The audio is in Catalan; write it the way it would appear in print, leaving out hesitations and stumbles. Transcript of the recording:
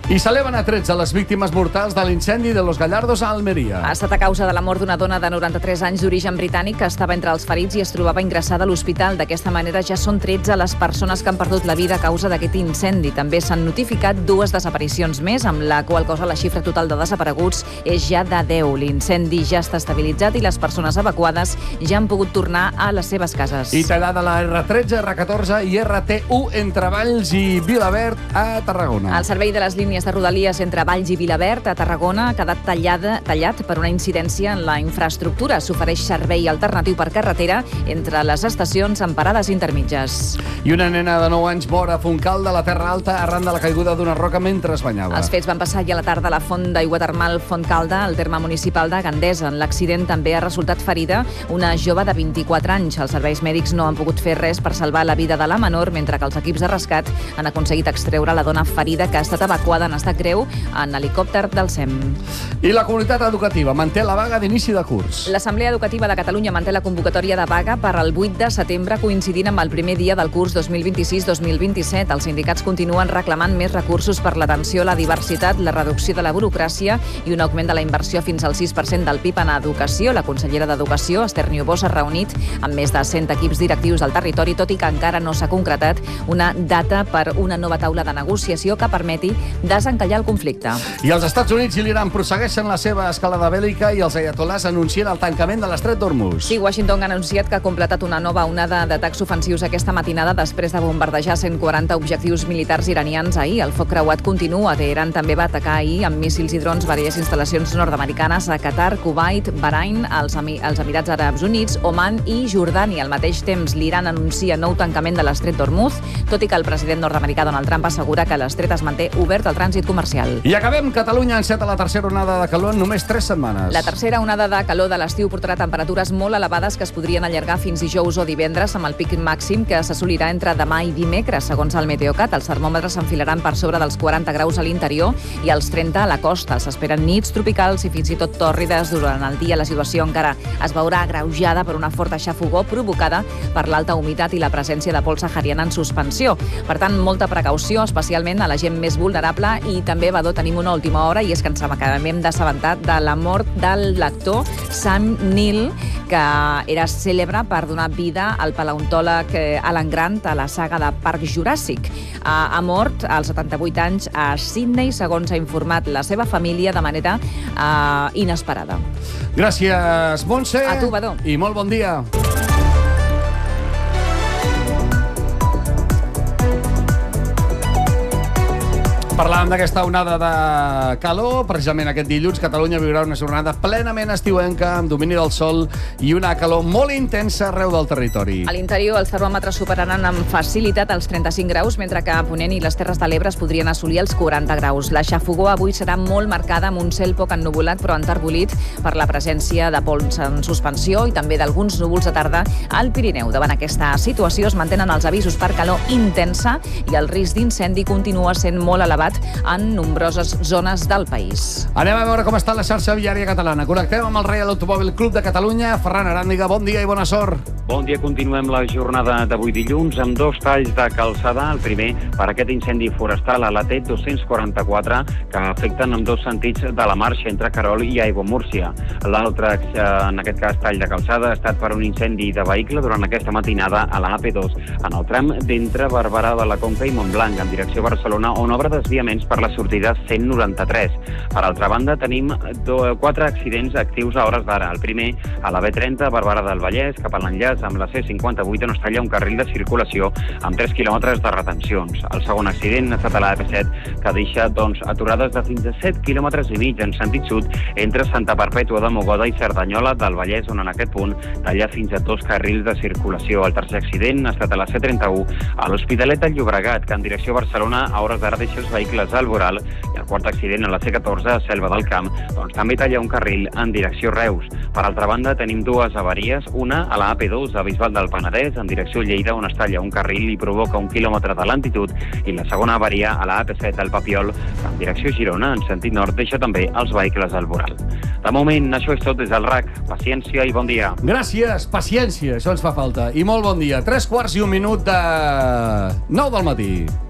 I s'eleven a 13 les víctimes mortals de l'incendi de Los Gallardos a Almeria. Ha estat a causa de la mort d'una dona de 93 anys d'origen britànic que estava entre els ferits i es trobava ingressada a l'hospital. D'aquesta manera ja són 13 les persones que han perdut la vida a causa d'aquest incendi. També s'han notificat 2 desaparicions més, amb la qual cosa la xifra total de desapareguts és ja de 10. L'incendi ja està estabilitzat i les persones evacuades ja han pogut tornar a les seves cases. I tallada la R13, R14 i RT1 entre Valls i Vilaverd a Tarragona. El servei de les línies de Rodalies entre Valls i Vilaverd a Tarragona ha quedat tallat per una incidència en la infraestructura. S'ofereix servei alternatiu per carretera entre les estacions amb parades intermitges. I una nena de 9 anys mor a Fontcalda, a la Terra Alta, arran de la caiguda d'una roca mentre es banyava. Els fets van passar ahir a la tarda a la font d'aigua termal Fontcalda, al terme municipal de Gandesa. En l'accident també ha resultat ferida una jove de 24 anys. Els serveis mèdics no han pogut fer res per salvar la vida de la menor, mentre que els equips de rescat han aconseguit extreure la dona ferida, que ha estat evacuada en estat greu en helicòpter del SEM. I la comunitat educativa manté la vaga d'inici de curs. L'Assemblea Educativa de Catalunya manté la convocatòria de vaga per al 8 de setembre, coincidint amb el primer dia del curs 2026-2027. Els sindicats continuen reclamant més recursos per l'atenció a la diversitat, la reducció de la burocràcia i un augment de la inversió fins al 6% del PIB en educació. La consellera d'Educació, Esther Niubó, s'ha reunit amb més de 100 equips directius del territori, tot i que encara no s'ha concretat una data per una nova taula de negociació que permeti desencallar el conflicte. I els Estats Units i l'Iran prossegueixen la seva escalada bèl·lica i els ayatolás anuncien el tancament de l'estret d'Hormuz. Sí, Washington ha anunciat que ha completat una nova onada d'atacs ofensius aquesta matinada després de bombardejar 140 objectius militars iranians ahir. El foc creuat continua. Teheran també va atacar ahir amb míssils i drons diverses instal·lacions nord-americanes a Qatar, Kuwait, Bahrain, els Emirats Àrabs Units, Oman i Jordània. Al mateix temps, l'Iran anuncia nou tancament de l'estret d'Hormuz, tot i que el president nord-americà Donald Trump assegura que l'estret es manté obert al trànsit comercial. I acabem. Catalunya enceta la tercera onada de calor en només 3 setmanes. La tercera onada de calor de l'estiu portarà temperatures molt elevades que es podrien allargar fins dijous o divendres, amb el pic màxim que s'assolirà entre demà i dimecres. Segons el Meteocat, els termòmetres s'enfilaran per sobre dels 40 graus a l'interior i els 30 a la costa. S'esperen nits tropicals i fins i tot tòrrides durant el dia. La situació encara es veurà agreujada per una forta xafogor provocada per l'alta humitat i la presència de pols sahariana en suspensió. Per tant, molta precaució, especialment a la gent més vulnerable. I també, Badó, tenim una última hora, i és que ens acabem d'assabentar de la mort del lector Sam Neill, que era cèlebre per donar vida al paleontòleg Alan Grant a la saga de Parc Juràssic. Ha mort als 78 anys a Sydney, segons ha informat la seva família, de manera inesperada. Gràcies, Montse. A tu, Badó. I molt bon dia. Parlàvem d'aquesta onada de calor. Precisament aquest dilluns Catalunya viurà una jornada plenament estiuenca, amb domini del sol i una calor molt intensa arreu del territori. A l'interior els termòmetres superaran amb facilitat els 35 graus, mentre que a Ponent i les Terres de l'Ebre es podrien assolir els 40 graus. La xafogor avui serà molt marcada, amb un cel poc ennuvolat però enterbolit per la presència de pols en suspensió i també d'alguns núvols de tarda al Pirineu. Davant aquesta situació es mantenen els avisos per calor intensa i el risc d'incendi continua sent molt elevat en nombroses zones del país. Anem a veure com està la xarxa viària catalana. Connectem amb el Reial Automòbil Club de Catalunya. Ferran Aràndiga, bon dia i bona sort. Bon dia, continuem la jornada d'avui dilluns amb 2 talls de calçada. El primer per aquest incendi forestal a la T244 que afecten en 2 sentits de la marxa entre Querol i Aiguamúrcia. L'altre, en aquest cas tall de calçada, ha estat per un incendi de vehicle durant aquesta matinada a la AP2 en el tram d'entre Barberà de la Conca i Montblanc en direcció a Barcelona, on obre desviaments per la sortida 193. Per altra banda, tenim 4 accidents actius a hores d'ara. El primer a la B30 a Barberà del Vallès, cap a l'enllaç amb la C58, on es talla un carril de circulació amb 3 quilòmetres de retencions. El segon accident ha estat a la AP7, que deixa aturades de fins a 7 quilòmetres i mig en sentit sud entre Santa Perpètua de Mogoda i Cerdanyola del Vallès, on en aquest punt talla fins a 2 carrils de circulació. El tercer accident ha estat a la C31 a l'Hospitalet del Llobregat, que en direcció a Barcelona a hores d'ara deixa els vehicles al voral, i el quart accident a la C14 a Selva del Camp, doncs també talla un carril en direcció Reus. Per altra banda, tenim 2 avaries, una a la AP2 a Bisbal del Penedès, en direcció Lleida, on es talla un carril i provoca 1 quilòmetre de lentitud, i la segona avaria a la AP7 al Papiol, en direcció Girona, en sentit nord, deixa també els vehicles al voral. De moment, això és tot des del RAC. Paciència i bon dia. Gràcies, paciència, això ens fa falta. I molt bon dia. 3:15 de 9 del matí.